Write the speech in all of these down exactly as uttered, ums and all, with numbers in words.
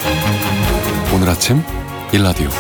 오늘 아침 일라디오.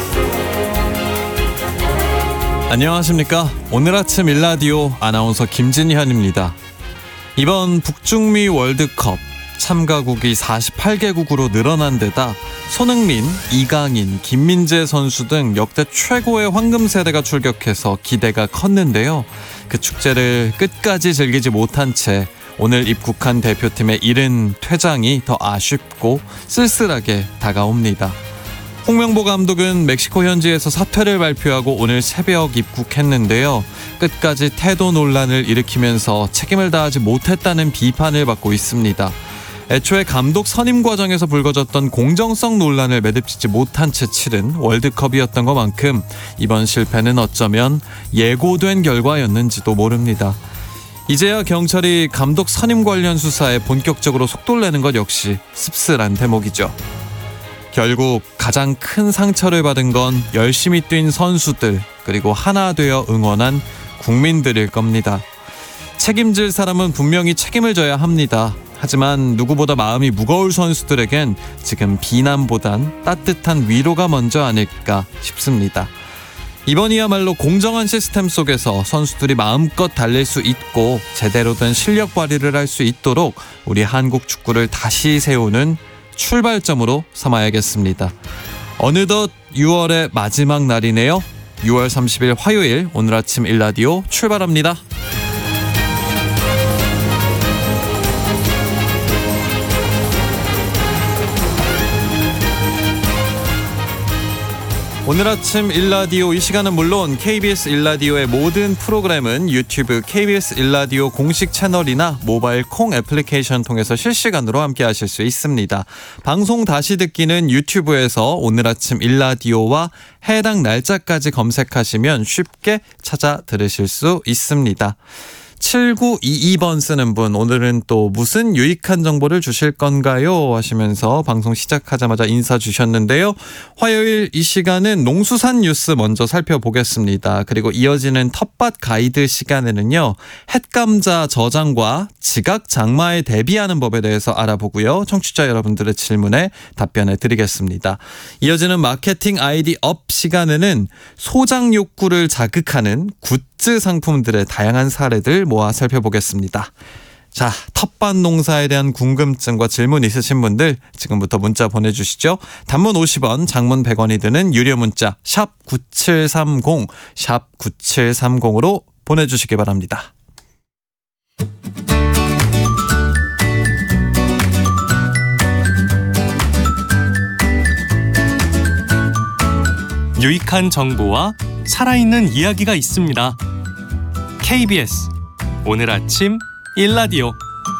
안녕하십니까. 오늘 아침 일라디오 아나운서 김진현입니다. 이번 북중미 월드컵 참가국이 사십팔 개국으로 늘어난 데다 손흥민, 이강인, 김민재 선수 등 역대 최고의 황금 세대가 출격해서 기대가 컸는데요. 그 축제를 끝까지 즐기지 못한 채 오늘 입국한 대표팀의 이른 퇴장이 더 아쉽고 쓸쓸하게 다가옵니다. 홍명보 감독은 멕시코 현지에서 사퇴를 발표하고 오늘 새벽 입국했는데요. 끝까지 태도 논란을 일으키면서 책임을 다하지 못했다는 비판을 받고 있습니다. 애초에 감독 선임 과정에서 불거졌던 공정성 논란을 매듭짓지 못한 채 치른 월드컵이었던 것만큼 이번 실패는 어쩌면 예고된 결과였는지도 모릅니다. 이제야 경찰이 감독 선임 관련 수사에 본격적으로 속도를 내는 것 역시 씁쓸한 대목이죠. 결국 가장 큰 상처를 받은 건 열심히 뛴 선수들 그리고 하나 되어 응원한 국민들일 겁니다. 책임질 사람은 분명히 책임을 져야 합니다. 하지만 누구보다 마음이 무거울 선수들에겐 지금 비난보단 따뜻한 위로가 먼저 아닐까 싶습니다. 이번이야말로 공정한 시스템 속에서 선수들이 마음껏 달릴 수 있고 제대로 된 실력 발휘를 할 수 있도록 우리 한국 축구를 다시 세우는 출발점으로 삼아야겠습니다. 어느덧 유월의 마지막 날이네요. 유월 삼십일 화요일 오늘 아침 일라디오 출발합니다. 오늘 아침 일라디오 이 시간은 물론 케이비에스 일라디오의 모든 프로그램은 유튜브 케이비에스 일라디오 공식 채널이나 모바일 콩 애플리케이션 통해서 실시간으로 함께 하실 수 있습니다. 방송 다시 듣기는 유튜브에서 오늘 아침 일라디오와 해당 날짜까지 검색하시면 쉽게 찾아 들으실 수 있습니다. 칠구이이 번 쓰는 분, 오늘은 또 무슨 유익한 정보를 주실 건가요? 하시면서 방송 시작하자마자 인사 주셨는데요. 화요일 이 시간은 농수산 뉴스 먼저 살펴보겠습니다. 그리고 이어지는 텃밭 가이드 시간에는요, 햇감자 저장과 지각 장마에 대비하는 법에 대해서 알아보고요. 청취자 여러분들의 질문에 답변해 드리겠습니다. 이어지는 마케팅 아이디 업 시간에는 소장 욕구를 자극하는 굿즈 상품들의 다양한 사례들 모아 살펴보겠습니다. 자, 텃밭 농사에 대한 궁금증과 질문 있으신 분들 지금부터 문자 보내주시죠. 단문 오십 원, 장문 백 원이 드는 유료 문자 샵 구칠삼공, 샵 구칠삼공으로 보내주시기 바랍니다. 유익한 정보와 살아있는 이야기가 있습니다. 케이비에스 오늘 아침 일라디오.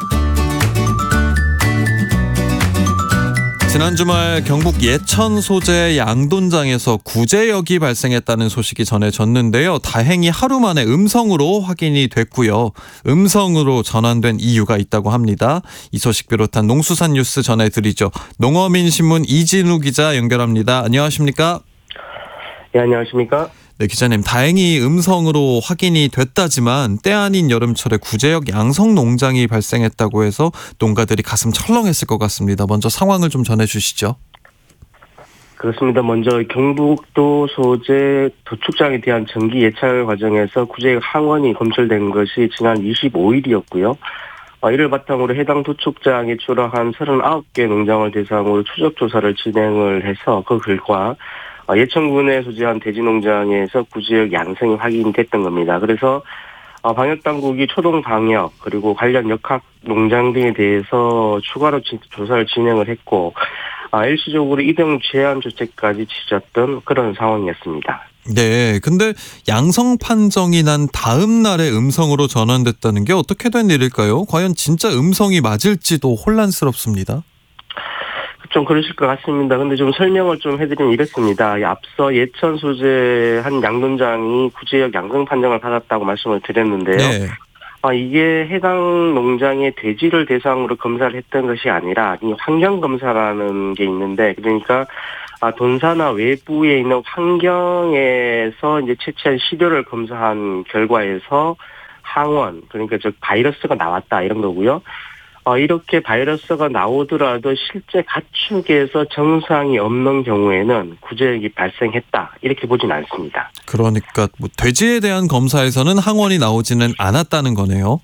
지난 주말 경북 예천 소재 양돈장에서 구제역이 발생했다는 소식이 전해졌는데요. 다행히 하루 만에 음성으로 확인이 됐고요. 음성으로 전환된 이유가 있다고 합니다. 이 소식 비롯한 농수산 뉴스 전해드리죠. 농어민신문 이진우 기자 연결합니다. 안녕하십니까? 네, 안녕하십니까? 네, 기자님, 다행히 음성으로 확인이 됐다지만 때 아닌 여름철에 구제역 양성 농장이 발생했다고 해서 농가들이 가슴 철렁했을 것 같습니다. 먼저 상황을 좀 전해주시죠. 그렇습니다. 먼저 경북도 소재 도축장에 대한 정기 예찰 과정에서 구제역 항원이 검출된 것이 지난 이십오일이었고요. 이를 바탕으로 해당 도축장에 출하한 서른아홉 개 농장을 대상으로 추적 조사를 진행을 해서 그 결과 예천군에 소재한 돼지농장에서 구제역 양성이 확인됐던 겁니다. 그래서 방역당국이 초동 방역 그리고 관련 역학 농장 등에 대해서 추가로 조사를 진행을 했고 일시적으로 이동 제한 조치까지 취했던 그런 상황이었습니다. 네, 근데 양성 판정이 난 다음 날에 음성으로 전환됐다는 게 어떻게 된 일일까요? 과연 진짜 음성이 맞을지도 혼란스럽습니다. 좀 그러실 것 같습니다. 근데 좀 설명을 좀 해드리면 이렇습니다. 앞서 예천 소재 한 양돈장이 구제역 양성 판정을 받았다고 말씀을 드렸는데요. 네. 아, 이게 해당 농장의 돼지를 대상으로 검사를 했던 것이 아니라 이 환경검사라는 게 있는데, 그러니까 아, 돈사나 외부에 있는 환경에서 이제 채취한 시료를 검사한 결과에서 항원, 그러니까 즉 바이러스가 나왔다 이런 거고요. 어, 이렇게 바이러스가 나오더라도 실제 가축에서 증상이 없는 경우에는 구제역이 발생했다 이렇게 보진 않습니다. 그러니까 뭐 돼지에 대한 검사에서는 항원이 나오지는 않았다는 거네요.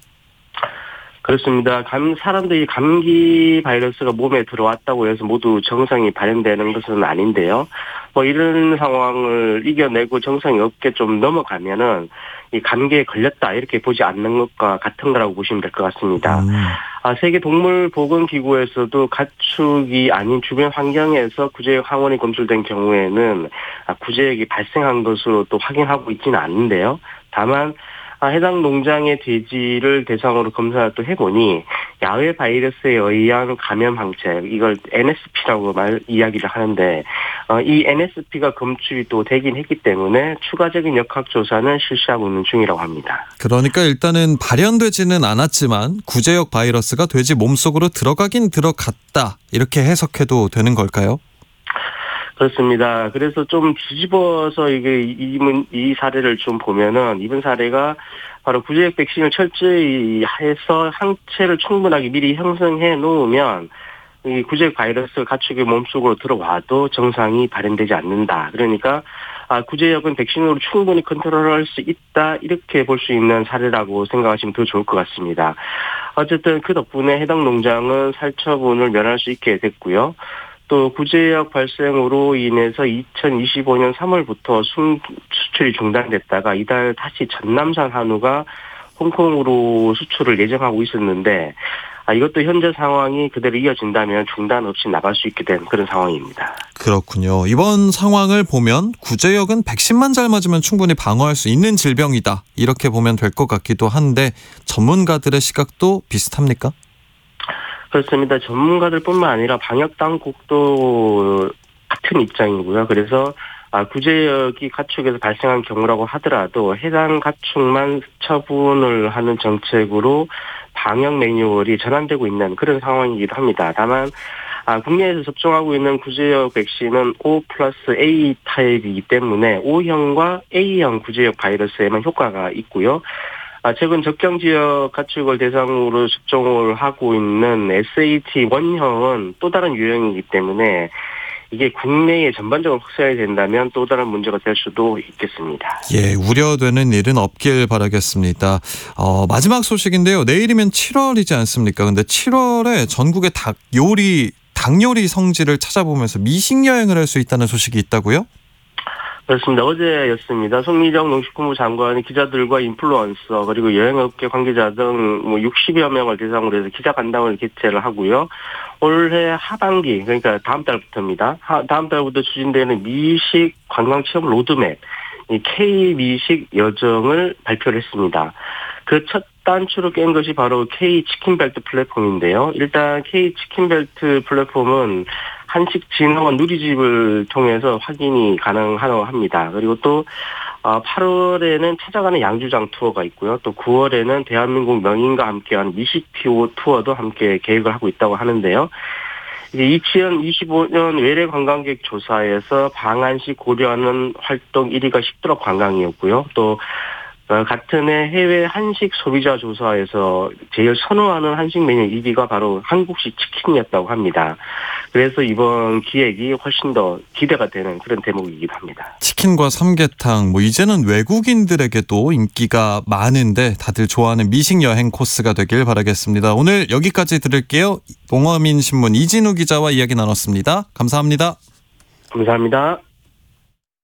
그렇습니다. 감, 사람들이 감기 바이러스가 몸에 들어왔다고 해서 모두 증상이 발현되는 것은 아닌데요. 뭐 이런 상황을 이겨내고 증상이 없게 좀 넘어가면은 이 감기에 걸렸다 이렇게 보지 않는 것과 같은 거라고 보시면 될 것 같습니다. 음. 아, 세계동물보건기구에서도 가축이 아닌 주변 환경에서 구제역 항원이 검출된 경우에는 아, 구제역이 발생한 것으로 또 확인하고 있지는 않는데요. 다만 해당 농장의 돼지를 대상으로 검사를 또 해보니 야외 바이러스에 의한 감염 항체, 이걸 엔에스피라고 말 이야기를 하는데 어, 이 엔에스피가 검출이 또 되긴 했기 때문에 추가적인 역학조사는 실시하고 있는 중이라고 합니다. 그러니까 일단은 발현되지는 않았지만 구제역 바이러스가 돼지 몸속으로 들어가긴 들어갔다 이렇게 해석해도 되는 걸까요? 그렇습니다. 그래서 좀 뒤집어서 이게 이, 이 사례를 좀 보면은 이번 사례가 바로 구제역 백신을 철저히 해서 항체를 충분하게 미리 형성해 놓으면 이 구제역 바이러스 가축의 몸속으로 들어와도 증상이 발현되지 않는다. 그러니까 아, 구제역은 백신으로 충분히 컨트롤할 수 있다 이렇게 볼 수 있는 사례라고 생각하시면 더 좋을 것 같습니다. 어쨌든 그 덕분에 해당 농장은 살처분을 면할 수 있게 됐고요. 또 구제역 발생으로 인해서 이천이십오 년 삼월부터 수출이 중단됐다가 이달 다시 전남산 한우가 홍콩으로 수출을 예정하고 있었는데 아, 이것도 현재 상황이 그대로 이어진다면 중단 없이 나갈 수 있게 된 그런 상황입니다. 그렇군요. 이번 상황을 보면 구제역은 백신만 잘 맞으면 충분히 방어할 수 있는 질병이다 이렇게 보면 될 것 같기도 한데 전문가들의 시각도 비슷합니까? 그렇습니다. 전문가들뿐만 아니라 방역당국도 같은 입장이고요. 그래서 구제역이 가축에서 발생한 경우라고 하더라도 해당 가축만 처분을 하는 정책으로 방역 매뉴얼이 전환되고 있는 그런 상황이기도 합니다. 다만 국내에서 접종하고 있는 구제역 백신은 O 플러스 A 타입이기 때문에 O형과 A형 구제역 바이러스에만 효과가 있고요. 최근 접경 지역 가축을 대상으로 접종을 하고 있는 에스에이티 원형은 또 다른 유형이기 때문에 이게 국내에 전반적으로 확산이 된다면 또 다른 문제가 될 수도 있겠습니다. 예, 우려되는 일은 없길 바라겠습니다. 어, 마지막 소식인데요. 내일이면 칠월이지 않습니까? 근데 칠월에 전국의 닭 요리, 닭 요리 성지를 찾아보면서 미식 여행을 할 수 있다는 소식이 있다고요? 그렇습니다. 어제였습니다. 송미정 농식품부 장관이 기자들과 인플루언서 그리고 여행업계 관계자 등 뭐 육십여 명을 대상으로 해서 기자간담회를 개최를 하고요. 올해 하반기 그러니까 다음 달부터입니다. 다음 달부터 추진되는 미식 관광체험 로드맵 이 K-미식 여정을 발표를 했습니다. 그 첫 단추로 깬 것이 바로 K-치킨벨트 플랫폼인데요. 일단 K-치킨벨트 플랫폼은 한식진흥원 누리집을 통해서 확인이 가능하다고 합니다. 그리고 또 팔월에는 찾아가는 양주장 투어가 있고요. 또 구월에는 대한민국 명인과 함께하는 미식 투어도 함께 계획을 하고 있다고 하는데요. 이천이십오 년 외래 관광객 조사에서 방한식 고려하는 활동 일 위가 식도락 관광이었고요. 또 같은 해 해외 한식 소비자 조사에서 제일 선호하는 한식 메뉴 일 위가 바로 한국식 치킨이었다고 합니다. 그래서 이번 기획이 훨씬 더 기대가 되는 그런 대목이기도 합니다. 치킨과 삼계탕, 뭐 이제는 외국인들에게도 인기가 많은데 다들 좋아하는 미식 여행 코스가 되길 바라겠습니다. 오늘 여기까지 들을게요. 봉화민신문 이진우 기자와 이야기 나눴습니다. 감사합니다. 감사합니다.